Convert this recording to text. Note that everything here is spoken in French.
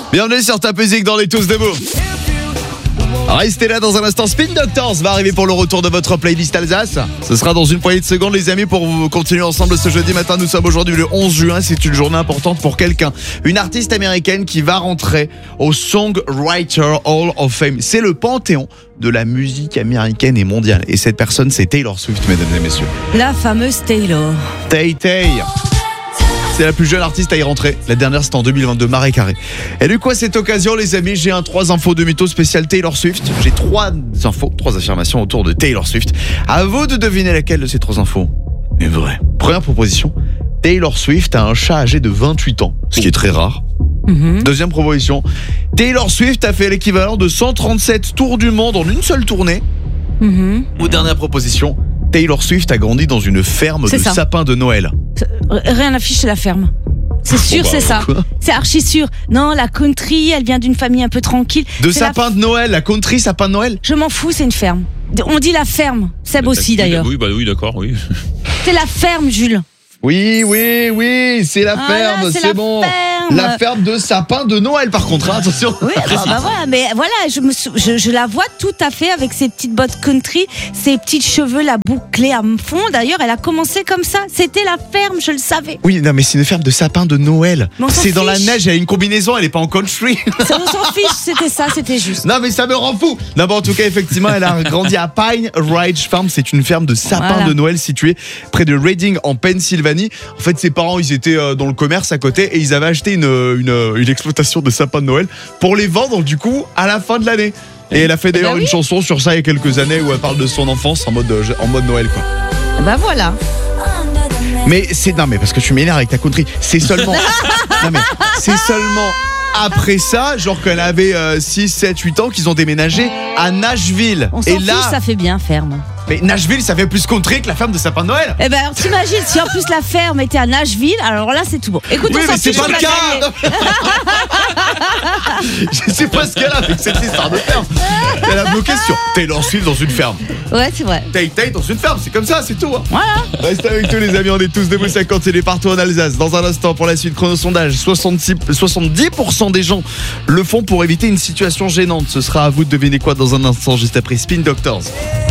Bienvenue sur Top Music dans les Tous Debout. Restez là dans un instant. Spin Doctors va arriver pour le retour de votre playlist Alsace. Ce sera dans une poignée de secondes, les amis, pour vous continuer ensemble ce jeudi matin. Nous sommes aujourd'hui le 11 juin. C'est une journée importante pour quelqu'un. Une artiste américaine qui va rentrer au Songwriter Hall of Fame. C'est le panthéon de la musique américaine et mondiale. Et cette personne, c'est Taylor Swift, mesdames et messieurs. La fameuse Taylor. Tay. C'est la plus jeune artiste à y rentrer. La dernière, c'était en 2022, Marie Carré. Et du coup, à cette occasion, les amis, j'ai 3 infos de mytho spécial Taylor Swift. J'ai 3 infos, 3 affirmations autour de Taylor Swift. À vous de deviner laquelle de ces 3 infos est vraie. Première proposition, Taylor Swift a un chat âgé de 28 ans, ce qui est très rare. Deuxième proposition, Taylor Swift a fait l'équivalent de 137 tours du monde en une seule tournée. Ou dernière proposition, Taylor Swift a grandi dans une ferme de sapins de Noël. Rien n'affiche la ferme. C'est sûr, c'est ça. C'est archi sûr. Non, la country, elle vient d'une famille un peu tranquille. De sapins de Noël, la country sapin de Noël. Je m'en fous, c'est une ferme. On dit la ferme. Seb aussi d'ailleurs. Oui, d'accord, oui. C'est la ferme, Jules. Oui, c'est la ferme, c'est bon. La ferme de sapin de Noël, par contre, hein, attention. Oui, voilà, mais voilà, je la vois tout à fait avec ses petites bottes country, ses petits cheveux la bouclés à fond. D'ailleurs, elle a commencé comme ça. C'était la ferme, je le savais. Oui, non, mais c'est une ferme de sapin de Noël. C'est dans la neige, elle a une combinaison, elle est pas en country. Ça, on s'en fiche, c'était juste. Non, mais ça me rend fou. Non, mais en tout cas, effectivement, elle a grandi à Pine Ridge Farm. C'est une ferme de sapins de Noël située près de Reading, en Pennsylvanie. En fait, ses parents, ils étaient dans le commerce à côté et ils avaient acheté une exploitation de sapins de Noël pour les vendre, du coup, à la fin de l'année. Et elle a fait d'ailleurs une chanson sur ça il y a quelques années où elle parle de son enfance en mode Noël, quoi. Bah voilà. Mais parce que tu m'énerves avec ta country. C'est seulement après ça, genre quand elle avait 6, 7, 8 ans, qu'ils ont déménagé à Nashville. On s'en fiche, ça fait bien ferme. Mais Nashville, ça fait plus country que la ferme de sapin de Noël. Eh ben alors t'imagines, si en plus la ferme était à Nashville, alors là c'est tout bon. Écoute, oui, mais c'est pas le cas. Je sais pas ce qu'elle a avec cette histoire de ferme. Elle a bloqué sur Taylor Swift dans une ferme. Ouais, c'est vrai. Tay dans une ferme, c'est comme ça, c'est tout. Hein. Voilà. Restez avec tous les amis, on est tous debout 50 et les partout en Alsace. Dans un instant, pour la suite, chrono-sondage, 70% des gens le font pour éviter une situation gênante. Ce sera à vous de deviner quoi dans un instant, juste après Spin Doctors.